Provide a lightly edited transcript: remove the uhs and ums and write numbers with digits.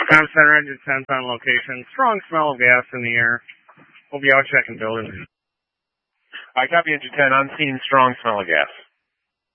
Com Center, engine 10's on location. Strong smell of gas in the air. We'll be out checking buildings. I copy engine 10. I'm seeing strong smell of gas.